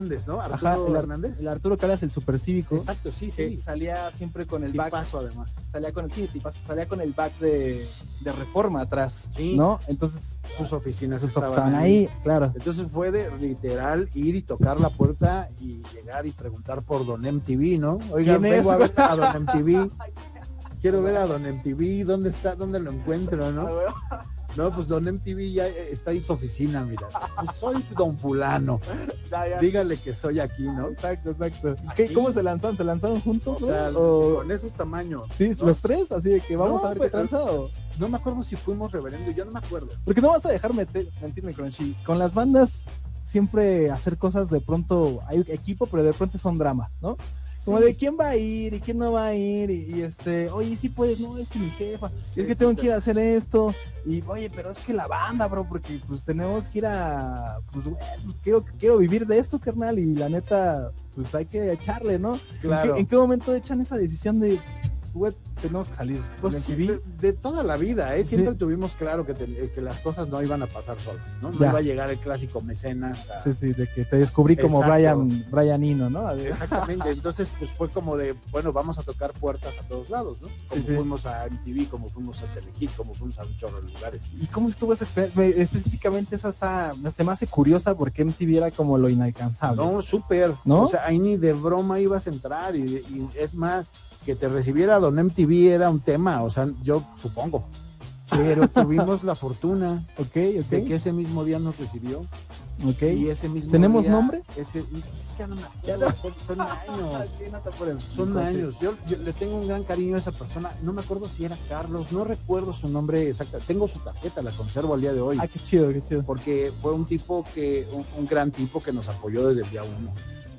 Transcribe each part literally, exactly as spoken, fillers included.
Hernández, ¿no? Arturo Ajá, el, Hernández. El Arturo Calas, el supercívico. Exacto, sí, sí. Salía siempre con el back. Tipazo, además. Salía con el, sí, tipazo, salía con el back de, de Reforma atrás, sí. ¿no? Entonces, sus oficinas sus estaban, estaban ahí, ahí, claro. Entonces fue de literal ir y tocar la puerta y llegar y preguntar por Don M T V, ¿no? Oigan, vengo a ver a Don M T V. Quiero ver a Don M T V, ¿dónde está? ¿Dónde lo encuentro, no? No, pues Don M T V ya está en su oficina, mira. Pues soy Don Fulano. Ya, ya. Dígale que estoy aquí, ¿no? Exacto, exacto. ¿Qué, ¿Cómo se lanzaron? ¿Se lanzaron juntos? O sea, ¿o? Con esos tamaños. Sí, ¿no? Los tres, así de que vamos no, a ver pues, qué tranzado. No me acuerdo si fuimos reverendo, yo no me acuerdo. Porque no vas a dejar meter, mentirme, Crunchy. Con las bandas siempre hacer cosas de pronto, hay equipo, pero de pronto son dramas, ¿no? Como sí. De quién va a ir y quién no va a ir y, y este, oye, sí puedes, no, es que mi jefa, sí, es que sí, tengo sí, que ir a hacer esto y oye, pero es que la banda, bro, porque pues tenemos que ir a, pues, pues quiero, quiero vivir de esto, carnal, y la neta, pues hay que echarle, ¿no? Claro. ¿En qué, en qué momento echan esa decisión de, güey, tenemos que salir? Pues de, de toda la vida, ¿eh? Siempre sí. tuvimos claro que, te, que las cosas no iban a pasar solas, ¿no? No ya. Iba a llegar el clásico mecenas a... Sí, sí, de que te descubrí como Brian, Brian Eno, ¿no? Exactamente, entonces pues fue como de, bueno, vamos a tocar puertas a todos lados, ¿no? Como sí, fuimos sí. a M T V, como fuimos a Telehit, como fuimos a un chorro de lugares. ¿Y cómo estuvo esa experiencia? Específicamente esa está, se me hace curiosa porque M T V era como lo inalcanzable. No, súper, ¿no? O sea, ahí ni de broma ibas a entrar y, y es más... que te recibiera Don M T V era un tema, o sea, yo supongo, pero tuvimos la fortuna okay, okay. de que ese mismo día nos recibió. Okay. Y ese mismo ¿Tenemos día, nombre? Ese, ya no me acuerdo, son años, sí, no te pones, son años, yo, yo le tengo un gran cariño a esa persona, no me acuerdo si era Carlos, no recuerdo su nombre exacto, tengo su tarjeta, la conservo al día de hoy. Ah, qué chido, qué chido. Porque fue un tipo que, un, un gran tipo que nos apoyó desde el día uno.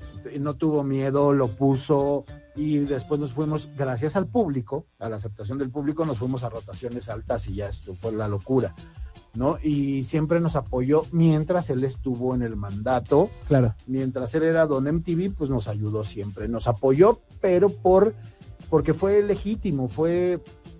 No tuvo miedo, lo puso y después nos fuimos, gracias al público, a la aceptación del público, nos fuimos a rotaciones altas y ya esto fue la locura, ¿no? Y siempre nos apoyó mientras él estuvo en el mandato, claro. Mientras él era Don M T V, pues nos ayudó siempre, nos apoyó, pero por porque fue legítimo, fue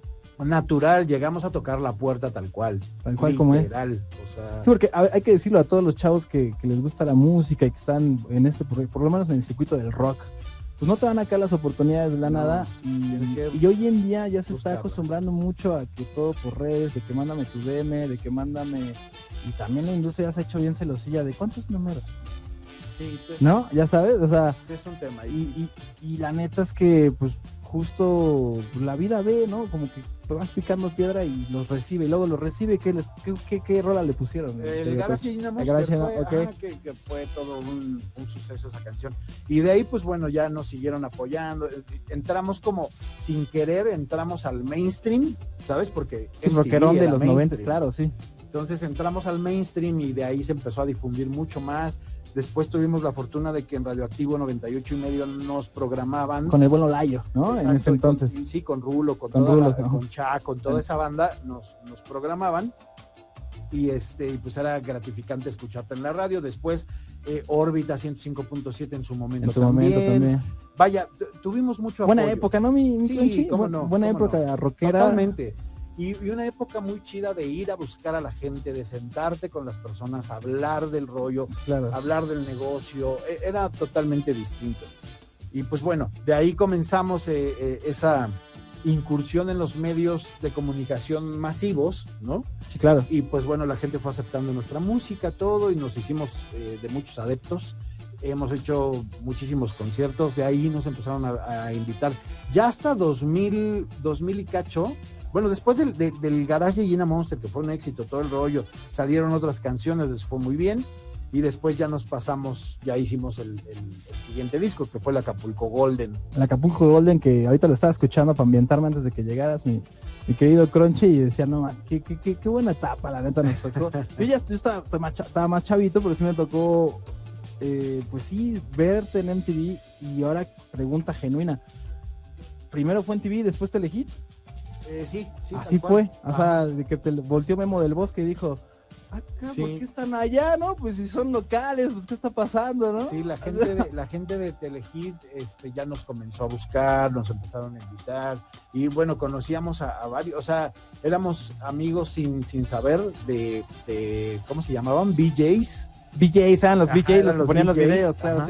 natural, llegamos a tocar la puerta tal cual, tal cual como es. O sea... Sí, porque hay que decirlo a todos los chavos que, que les gusta la música y que están en este, por, por lo menos en el circuito del rock, pues no te van a caer las oportunidades de la no, nada y, y hoy en día ya se está acostumbrando mucho a que todo por redes, de que mándame tu D M, de que mándame, y también la industria ya se ha hecho bien celosilla de cuántos números. Sí, pues, ¿no? Ya sabes, o sea, sí es un tema. Y, y, y la neta es que pues justo la vida ve, ¿no? Como que vas picando piedra y los recibe, y luego los recibe, ¿qué, les, qué, qué, qué rola le pusieron? El, el Garage Gina Monster fue, okay. ajá, que, que fue todo un, un suceso esa canción. Y de ahí, pues bueno, ya nos siguieron apoyando. Entramos como, sin querer, entramos al mainstream, ¿sabes? Porque sí, rockerón de los noventas, claro, sí. Entonces entramos al mainstream y de ahí se empezó a difundir mucho más. Después tuvimos la fortuna de que en Radioactivo noventa y ocho y medio nos programaban. Con el buen Olayo, ¿no? Exacto, en ese entonces. Con, sí, con Rulo, con, con, toda Rulo, la, con Cha, con toda esa banda, nos, nos programaban. Y este, pues era gratificante escucharte en la radio. Después, eh, Órbita ciento cinco punto siete en su momento en su también. Momento también. Vaya, tuvimos mucho buena apoyo. época, ¿no? Mi, mi sí, Crunchy? cómo no. Buena cómo época no. rockera. Totalmente. Y, y una época muy chida de ir a buscar a la gente, de sentarte con las personas, hablar del rollo, claro. hablar del negocio, era totalmente distinto. Y pues bueno, de ahí comenzamos eh, eh, esa incursión en los medios de comunicación masivos, ¿no? Sí, claro. Y pues bueno, la gente fue aceptando nuestra música, todo, y nos hicimos eh, de muchos adeptos. Hemos hecho muchísimos conciertos, de ahí nos empezaron a, a invitar. Ya hasta dos mil, dos mil y cacho. Bueno, después del, de, del Garage de Gina Monster, que fue un éxito, todo el rollo, salieron otras canciones, les fue muy bien, y después ya nos pasamos, ya hicimos el, el, el siguiente disco, que fue el Acapulco Golden. El Acapulco Golden, que ahorita lo estaba escuchando para ambientarme antes de que llegaras, mi, mi querido Crunchy, y decía, no, man, qué, qué, qué, qué buena etapa, la neta nos tocó. Yo ya yo estaba, estaba, más, estaba más chavito, pero sí me tocó, eh, pues sí, verte en M T V, y ahora pregunta genuina, ¿primero fue en T V, después Telehit? Eh, sí, sí. Así fue, o sea, de que te volteó Memo del Bosque y dijo, acá, sí. ¿por qué están allá, no? Pues si son locales, pues ¿qué está pasando, no? Sí, la gente de, la gente de Telehit este, ya nos comenzó a buscar, nos empezaron a invitar, y bueno, conocíamos a, a varios, o sea, éramos amigos sin, sin saber de, de, ¿cómo se llamaban? B Js. B Js, eran los Ajá, B Js, los que ponían los videos, claro.